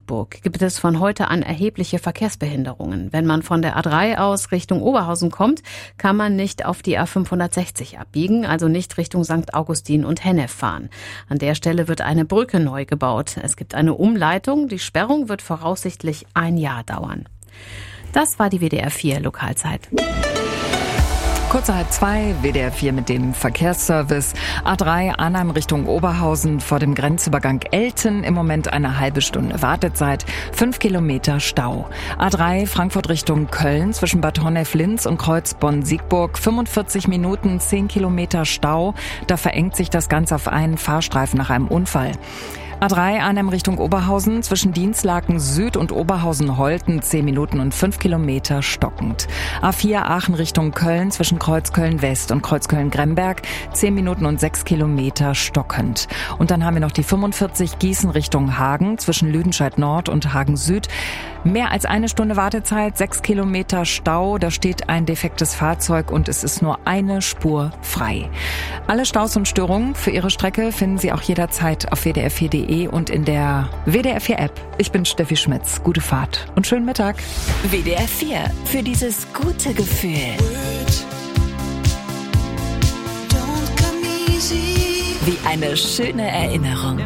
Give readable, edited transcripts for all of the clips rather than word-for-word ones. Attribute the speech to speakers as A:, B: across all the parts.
A: Bonn-Siegburg gibt es von heute an erhebliche Verkehrsbehinderungen. Wenn man von der A3 aus Richtung Oberhausen kommt, kann man nicht auf die A560 abbiegen, also nicht Richtung St. Augustin und Hennef fahren. An der Stelle wird eine Brücke neu gebaut. Es gibt eine Umleitung. Die Sperrung wird voraussichtlich 1 Jahr dauern. Das war die WDR 4 Lokalzeit.
B: Kurz nach 2, WDR 4 mit dem Verkehrsservice. A3 Arnhem Richtung Oberhausen vor dem Grenzübergang Elten. Im Moment eine halbe Stunde Wartezeit, 5 Kilometer Stau. A3 Frankfurt Richtung Köln zwischen Bad Honnef-Linz und Kreuz Bonn-Siegburg. 45 Minuten, 10 Kilometer Stau. Da verengt sich das Ganze auf einen Fahrstreifen nach einem Unfall. A3 Arnhem Richtung Oberhausen zwischen Dienstlaken Süd und Oberhausen-Holten 10 Minuten und 5 Kilometer stockend. A4 Aachen Richtung Köln zwischen Kreuzköln West und Kreuzköln Gremberg 10 Minuten und 6 Kilometer stockend. Und dann haben wir noch die 45 Gießen Richtung Hagen zwischen Lüdenscheid Nord und Hagen Süd. Mehr als 1 Stunde Wartezeit, 6 Kilometer Stau. Da steht ein defektes Fahrzeug und es ist nur eine Spur frei. Alle Staus und Störungen für Ihre Strecke finden Sie auch jederzeit auf wdr4.de und in der WDR 4 App. Ich bin Steffi Schmitz. Gute Fahrt und schönen Mittag.
C: WDR 4 für dieses gute Gefühl. Wie eine schöne Erinnerung.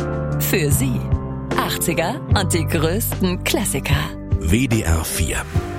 C: Für Sie 80er und die größten Klassiker.
D: WDR 4